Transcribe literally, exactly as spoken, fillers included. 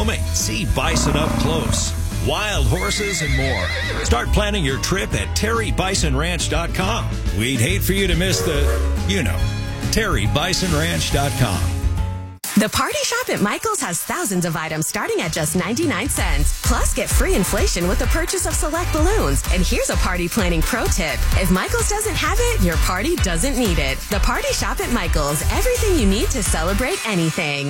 Wyoming. See bison up close, wild horses, and more. Start planning your trip at terry bison ranch dot com. We'd hate for you to miss the, you know, terry bison ranch dot com. The Party Shop at Michael's has thousands of items starting at just ninety-nine cents. Plus, get free inflation with the purchase of select balloons. And here's a party planning pro tip. If Michael's doesn't have it, your party doesn't need it. The Party Shop at Michael's. Everything you need to celebrate anything.